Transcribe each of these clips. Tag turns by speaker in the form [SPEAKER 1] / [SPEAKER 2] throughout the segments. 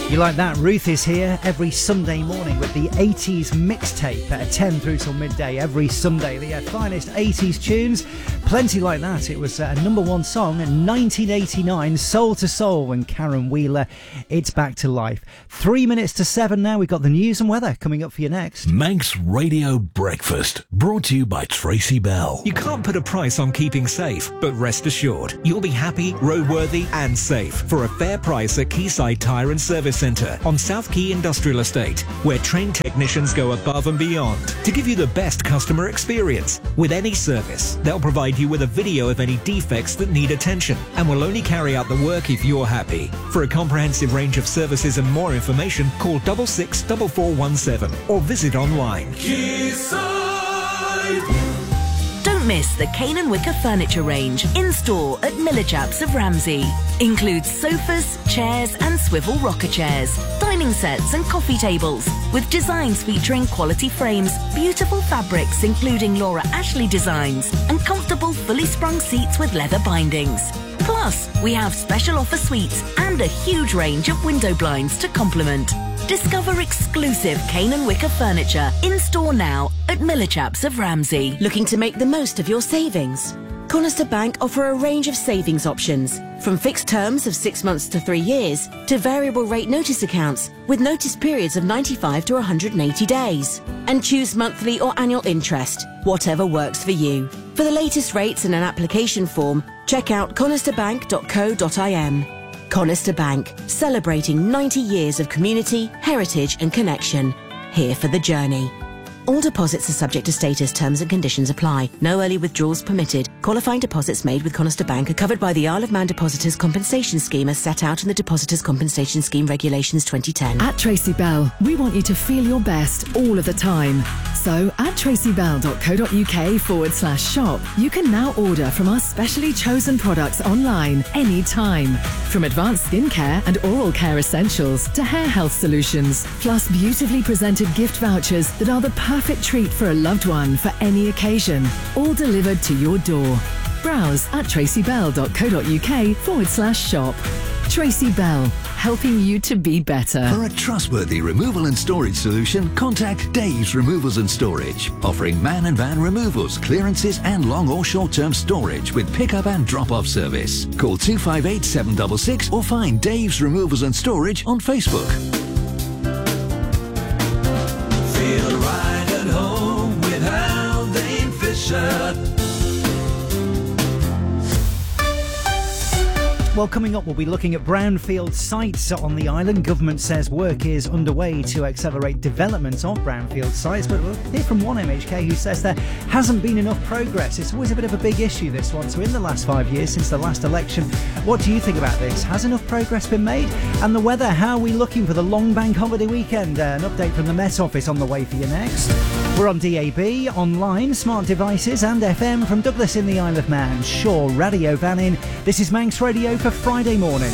[SPEAKER 1] You like that? Ruth is here every Sunday morning with the 80s mixtape at 10 through till midday every Sunday. The finest 80s tunes, plenty like that. It was a number one song in 1989, Soul to Soul, when Karen Wheeler, It's Back to Life. 3 minutes to 7 now. We've got the news and weather coming up for you next.
[SPEAKER 2] Manx Radio Breakfast, brought to you by Tracy Bell.
[SPEAKER 3] You can't put a price on keeping safe, but rest assured, you'll be happy, roadworthy and safe for a fair price at Quayside Tyre and Service Centre on South Quay Industrial Estate, where trained technicians go above and beyond to give you the best customer experience. With any service, they'll provide you with a video of any defects that need attention and will only carry out the work if you're happy. For a comprehensive range of services and more information, call 664417 or visit online.
[SPEAKER 4] Don't miss the Cane and Wicker furniture range in store at Miller Chaps of Ramsey. Includes sofas, chairs and swivel rocker chairs, dining sets and coffee tables, with designs featuring quality frames, beautiful fabrics including Laura Ashley designs, and comfortable fully sprung seats with leather bindings. Plus, we have special offer suites and a huge range of window blinds to complement. Discover exclusive Cane and Wicker furniture in store now at Miller Chaps of Ramsey.
[SPEAKER 5] Looking to make the most of your savings? Conister Bank offer a range of savings options, from fixed terms of 6 months to 3 years to variable rate notice accounts with notice periods of 95 to 180 days. And choose monthly or annual interest, whatever works for you. For the latest rates and an application form, check out conisterbank.co.im. Conister Bank, celebrating 90 years of community, heritage and connection. Here for the journey. All deposits are subject to status, terms and conditions apply. No early withdrawals permitted. Qualifying deposits made with Conister Bank are covered by the Isle of Man Depositors Compensation Scheme as set out in the Depositors Compensation Scheme Regulations 2010.
[SPEAKER 6] At Tracy Bell, we want you to feel your best all of the time. So at tracybell.co.uk/shop, you can now order from our specially chosen products online anytime. From advanced skincare and oral care essentials to hair health solutions, plus beautifully presented gift vouchers that are the perfect treat for a loved one for any occasion, all delivered to your door. Browse at tracybell.co.uk/shop. Tracy Bell, helping you to be better.
[SPEAKER 2] For a trustworthy removal and storage solution, contact Dave's Removals and Storage, offering man and van removals, clearances and long or short-term storage with pick-up and drop-off service. Call 258 766 or find Dave's Removals and Storage on Facebook.
[SPEAKER 7] Feel right at home with Haldane Fisher.
[SPEAKER 1] Well, coming up, we'll be looking at brownfield sites on the island. Government says work is underway to accelerate development of brownfield sites, but we'll hear from one MHK who says there hasn't been enough progress. It's always a bit of a big issue, this one. So in the last 5 years since the last election, what do you think about this? Has enough progress been made? And the weather, how are we looking for the long bank holiday weekend? An update from the Met Office on the way for you next. We're on DAB, online, smart devices and FM from Douglas in the Isle of Man. Shaw Radio Vannin. This is Manx Radio for Friday morning.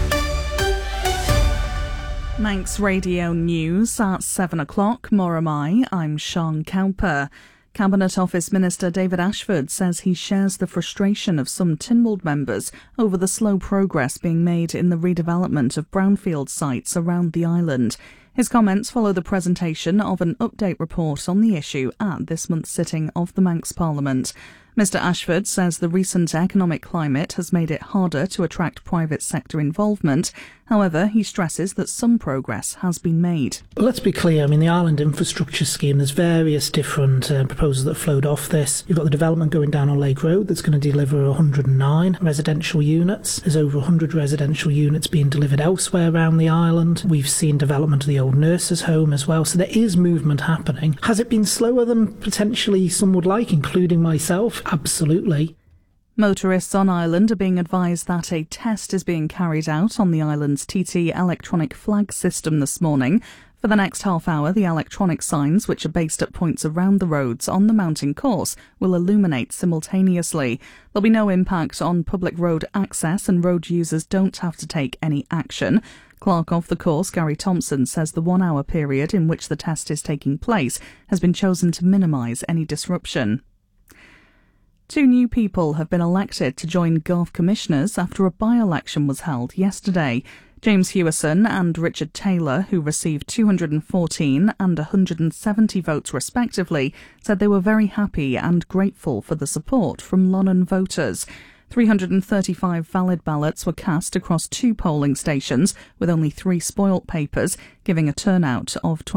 [SPEAKER 8] Manx Radio News at 7 o'clock. More am I. I'm Sean Cowper. Cabinet Office Minister David Ashford says he shares the frustration of some Tynwald members over the slow progress being made in the redevelopment of brownfield sites around the island. His comments follow the presentation of an update report on the issue at this month's sitting of the Manx Parliament. Mr Ashford says the recent economic climate has made it harder to attract private sector involvement. However, he stresses that some progress has been made.
[SPEAKER 9] Well, let's be clear. The Island Infrastructure Scheme, there's various different proposals that flowed off this. You've got the development going down on Lake Road that's going to deliver 109 residential units. There's over 100 residential units being delivered elsewhere around the island. We've seen development of the old nurses' home as well. So there is movement happening. Has it been slower than potentially some would like, including myself? Absolutely.
[SPEAKER 8] Motorists on island are being advised that a test is being carried out on the island's TT electronic flag system this morning. For the next half hour, the electronic signs, which are based at points around the roads on the mountain course, will illuminate simultaneously. There'll be no impact on public road access and road users don't have to take any action. Clerk of the course, Gary Thompson, says the 1 hour period in which the test is taking place has been chosen to minimise any disruption. 2 new people have been elected to join Garth Commissioners after a by-election was held yesterday. James Hewison and Richard Taylor, who received 214 and 170 votes respectively, said they were very happy and grateful for the support from Lonnon voters. 335 valid ballots were cast across 2 polling stations, with only 3 spoilt papers, giving a turnout of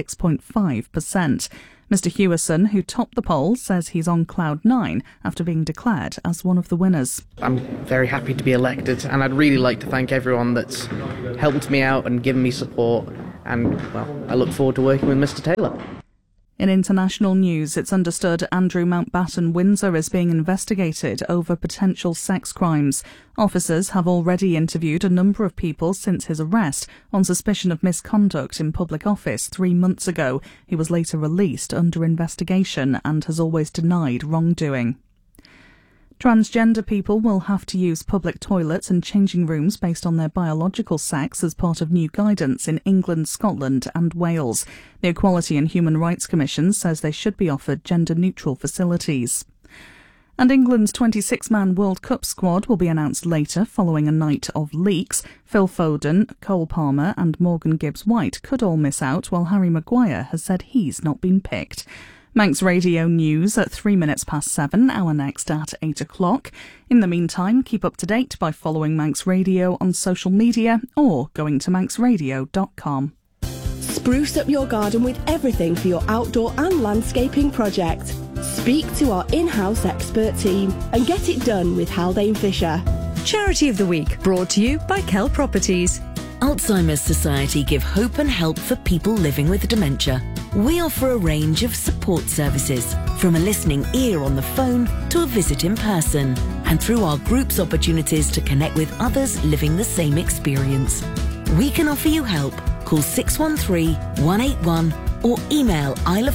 [SPEAKER 8] 26.5%. Mr Hewison, who topped the poll, says he's on cloud 9 after being declared as one of the winners.
[SPEAKER 10] I'm very happy to be elected, and I'd really like to thank everyone that's helped me out and given me support, and, well, I look forward to working with Mr Taylor.
[SPEAKER 8] In international news, it's understood Andrew Mountbatten Windsor is being investigated over potential sex crimes. Officers have already interviewed a number of people since his arrest on suspicion of misconduct in public office 3 months ago. He was later released under investigation and has always denied wrongdoing. Transgender people will have to use public toilets and changing rooms based on their biological sex as part of new guidance in England, Scotland and Wales. The Equality and Human Rights Commission says they should be offered gender-neutral facilities. And England's 26-man World Cup squad will be announced later following a night of leaks. Phil Foden, Cole Palmer and Morgan Gibbs-White could all miss out, while Harry Maguire has said he's not been picked. Manx Radio News at 3 minutes past 7, our next at 8 o'clock. In the meantime, keep up to date by following Manx Radio on social media or going to manxradio.com.
[SPEAKER 11] Spruce up your garden with everything for your outdoor and landscaping project. Speak to our in-house expert team and get it done with Haldane Fisher.
[SPEAKER 12] Charity of the Week, brought to you by Kell Properties.
[SPEAKER 4] Alzheimer's Society give hope and help for people living with dementia. We offer a range of support services, from a listening ear on the phone to a visit in person, and through our group's opportunities to connect with others living the same experience. We can offer you help. Call 613 181 or email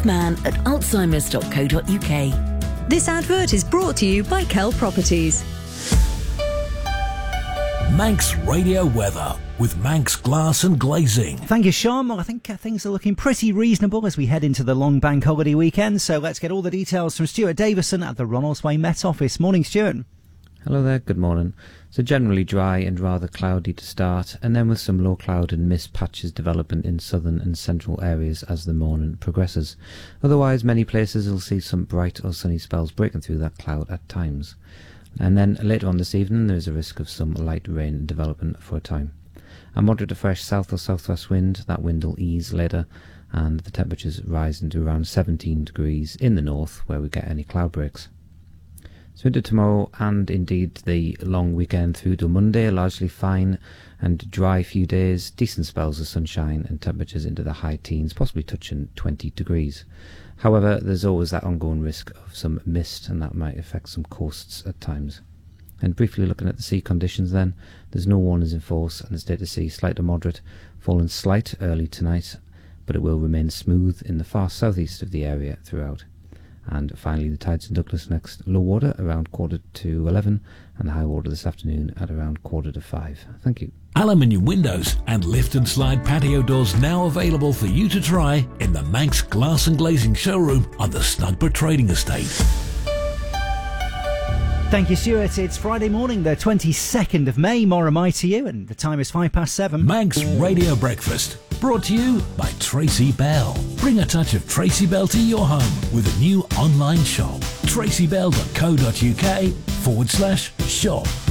[SPEAKER 4] isleofman@alzheimers.co.uk.
[SPEAKER 12] This advert is brought to you by Kell Properties.
[SPEAKER 13] Manx Radio Weather with Manx Glass and Glazing.
[SPEAKER 1] Thank you, Sean. Well, I think things are looking pretty reasonable as we head into the long bank holiday weekend. So let's get all the details from Stuart Davison at the Ronaldsway Met Office. Morning, Stuart.
[SPEAKER 14] Hello there, good morning. So generally dry and rather cloudy to start, and then with some low cloud and mist patches developing in southern and central areas as the morning progresses. Otherwise, many places will see some bright or sunny spells breaking through that cloud at times. And then later on this evening there is a risk of some light rain developing for a time. A moderate to fresh south or southwest wind, that wind will ease later, and the temperatures rise into around 17 degrees in the north where we get any cloud breaks. So into tomorrow and indeed the long weekend through to Monday, largely fine and dry few days, decent spells of sunshine and temperatures into the high teens, possibly touching 20 degrees. However, there's always that ongoing risk of some mist, and that might affect some coasts at times. And briefly looking at the sea conditions then, there's no warnings in force and the state of sea slight to moderate, falling slight early tonight, but it will remain smooth in the far southeast of the area throughout. And finally the tides in Douglas next, low water around 11:15 and high water this afternoon at around 5:15. Thank you.
[SPEAKER 13] Aluminium windows and lift and slide patio doors now available for you to try in the Manx Glass and Glazing showroom on the Snugborough Trading Estate.
[SPEAKER 1] Thank you, Stuart. It's Friday morning, the 22nd of May. More am I to you, and the time is 7:05.
[SPEAKER 13] Manx Radio Breakfast, brought to you by Tracy Bell. Bring a touch of Tracy Bell to your home with a new online shop, tracybell.co.uk/shop.